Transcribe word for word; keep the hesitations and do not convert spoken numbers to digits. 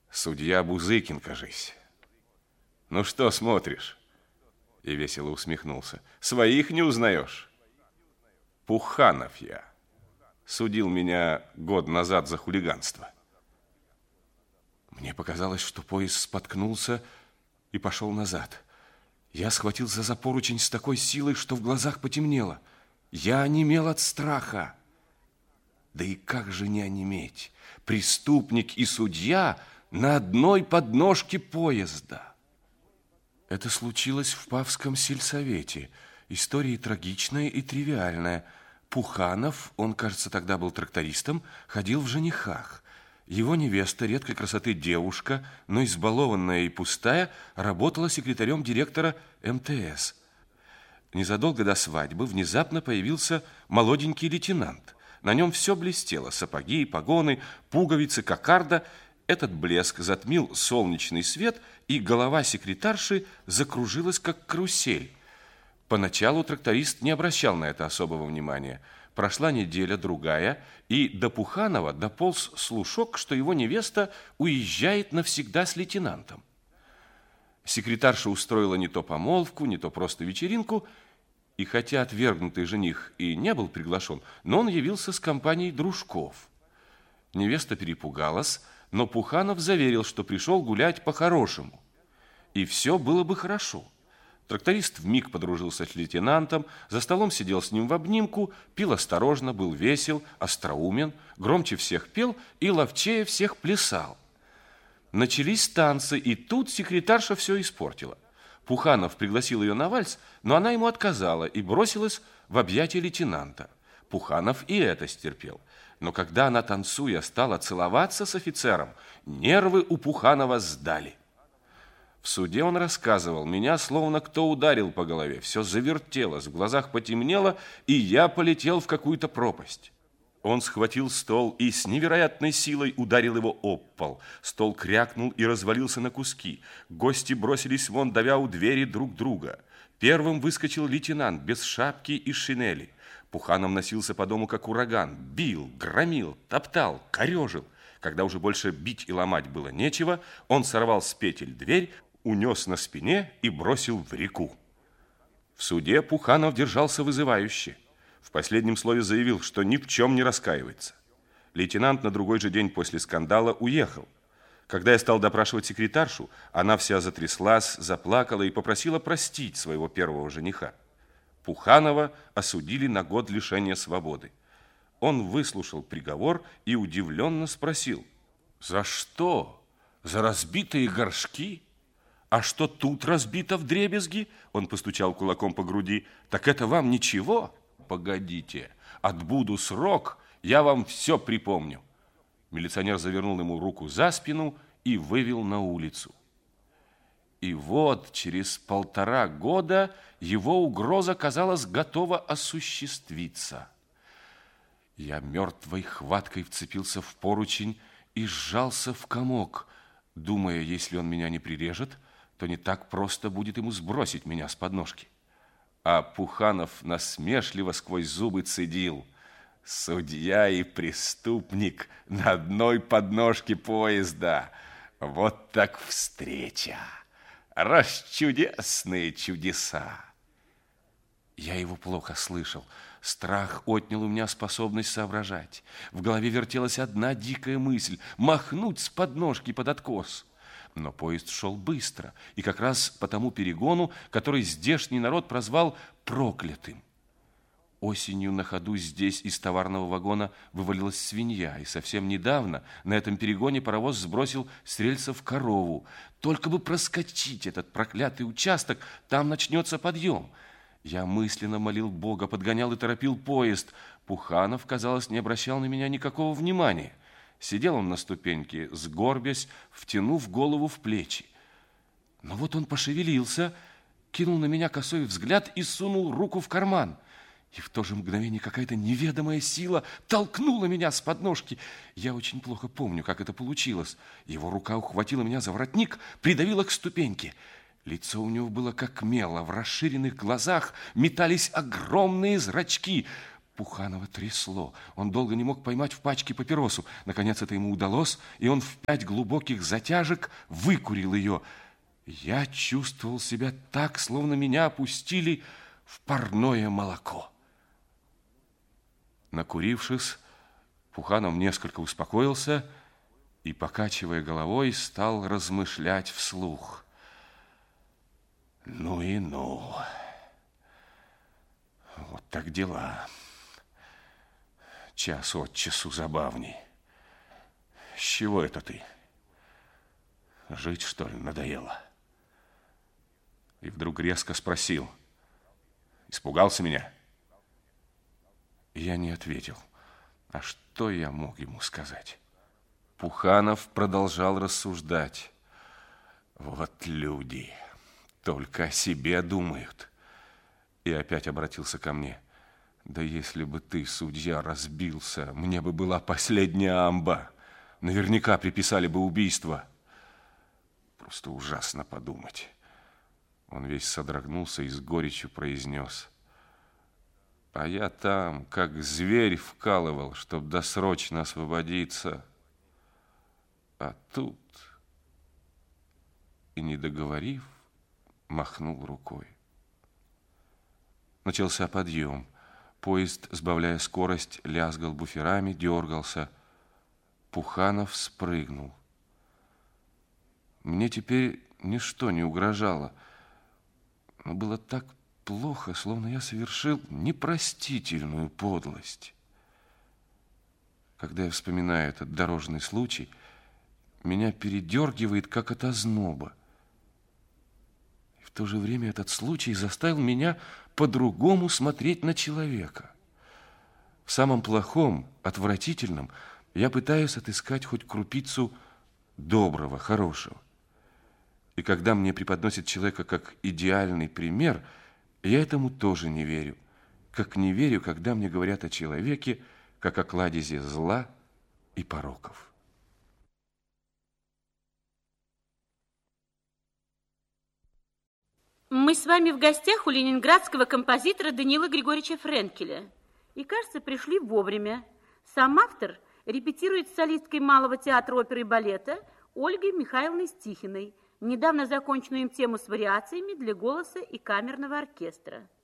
Судья Бузыкин, кажись. Ну что смотришь? И весело усмехнулся. Своих не узнаешь? Пуханов я. Судил меня год назад за хулиганство. Мне показалось, что поезд споткнулся и пошел назад. Я схватился за поручень с такой силой, что в глазах потемнело. Я онемел от страха. Да и как же не онеметь? Преступник и судья на одной подножке поезда. Это случилось в Павском сельсовете. История трагичная и тривиальная. Пуханов, он, кажется, тогда был трактористом, ходил в женихах. Его невеста, редкой красоты девушка, но избалованная и пустая, работала секретарем директора эм тэ эс. Незадолго до свадьбы внезапно появился молоденький лейтенант. На нем все блестело: сапоги, погоны, пуговицы, кокарда. Этот блеск затмил солнечный свет, и голова секретарши закружилась, как карусель. Поначалу тракторист не обращал на это особого внимания. Прошла неделя, другая, и до Пуханова дополз слушок, что его невеста уезжает навсегда с лейтенантом. Секретарша устроила не то помолвку, не то просто вечеринку, и хотя отвергнутый жених и не был приглашен, но он явился с компанией дружков. Невеста перепугалась, но Пуханов заверил, что пришел гулять по-хорошему. И все было бы хорошо. Тракторист вмиг подружился с лейтенантом, за столом сидел с ним в обнимку, пил осторожно, был весел, остроумен, громче всех пел и ловчее всех плясал. Начались танцы, и тут секретарша все испортила. Пуханов пригласил ее на вальс, но она ему отказала и бросилась в объятия лейтенанта. Пуханов и это стерпел. Но когда она, танцуя, стала целоваться с офицером, нервы у Пуханова сдали. В суде он рассказывал: меня словно кто ударил по голове, все завертелось, в глазах потемнело, и я полетел в какую-то пропасть. Он схватил стол и с невероятной силой ударил его об пол. Стол крякнул и развалился на куски. Гости бросились вон, давя у двери друг друга. Первым выскочил лейтенант без шапки и шинели. Пуханов носился по дому, как ураган, бил, громил, топтал, корежил. Когда уже больше бить и ломать было нечего, он сорвал с петель дверь, унес на спине и бросил в реку. В суде Пуханов держался вызывающе. В последнем слове заявил, что ни в чем не раскаивается. Лейтенант на другой же день после скандала уехал. Когда я стал допрашивать секретаршу, она вся затряслась, заплакала и попросила простить своего первого жениха. Пуханова осудили на год лишения свободы. Он выслушал приговор и удивленно спросил: «За что? За разбитые горшки? А что тут разбито вдребезги?» Он постучал кулаком по груди. «Так это вам ничего? Погодите, отбуду срок, я вам все припомню». Милиционер завернул ему руку за спину и вывел на улицу. И вот через полтора года его угроза, казалось, готова осуществиться. Я мертвой хваткой вцепился в поручень и сжался в комок, думая, если он меня не прирежет, то не так просто будет ему сбросить меня с подножки. А Пуханов насмешливо сквозь зубы цедил: «Судья и преступник на одной подножке поезда. Вот так встреча! Расчудесные чудеса!» Я его плохо слышал. Страх отнял у меня способность соображать. В голове вертелась одна дикая мысль — махнуть с подножки под откос. Но поезд шел быстро, и как раз по тому перегону, который здешний народ прозвал проклятым. Осенью на ходу здесь из товарного вагона вывалилась свинья, и совсем недавно на этом перегоне паровоз сбросил с рельсов корову. Только бы проскочить этот проклятый участок, там начнется подъем. Я мысленно молил Бога, подгонял и торопил поезд. Пуханов, казалось, не обращал на меня никакого внимания. Сидел он на ступеньке, сгорбясь, втянув голову в плечи. Но вот он пошевелился, кинул на меня косой взгляд и сунул руку в карман. И в то же мгновение какая-то неведомая сила толкнула меня с подножки. Я очень плохо помню, как это получилось. Его рука ухватила меня за воротник, придавила к ступеньке. Лицо у него было как мел, а в расширенных глазах метались огромные зрачки. Пуханова трясло. Он долго не мог поймать в пачке папиросу. Наконец это ему удалось, и он в пять глубоких затяжек выкурил ее. Я чувствовал себя так, словно меня опустили в парное молоко. Накурившись, Пуханов несколько успокоился и, покачивая головой, стал размышлять вслух. Ну и ну. Вот так дела. Час от часу забавней. С чего это ты? Жить, что ли, надоело? И вдруг резко спросил. Испугался меня? Я не ответил. А что я мог ему сказать? Пуханов продолжал рассуждать. Вот люди только о себе думают. И опять обратился ко мне. Да если бы ты, судья, разбился, мне бы была последняя амба. Наверняка приписали бы убийство. Просто ужасно подумать. Он весь содрогнулся и с горечью произнес. А я там, как зверь, вкалывал, чтоб досрочно освободиться. А тут... И, не договорив, махнул рукой. Начался подъем. Поезд, сбавляя скорость, лязгал буферами, дергался. Пуханов спрыгнул. Мне теперь ничто не угрожало. Но было так плохо, словно я совершил непростительную подлость. Когда я вспоминаю этот дорожный случай, меня передергивает, как от озноба. И в то же время этот случай заставил меня по-другому смотреть на человека. В самом плохом, отвратительном я пытаюсь отыскать хоть крупицу доброго, хорошего. И когда мне преподносят человека как идеальный пример, я этому тоже не верю. Как не верю, когда мне говорят о человеке, как о кладезе зла и пороков. Мы с вами в гостях у ленинградского композитора Даниила Григорьевича Френкеля. И, кажется, пришли вовремя. Сам автор репетирует с солисткой Малого театра оперы и балета Ольгой Михайловной Стихиной недавно законченную им тему с вариациями для голоса и камерного оркестра.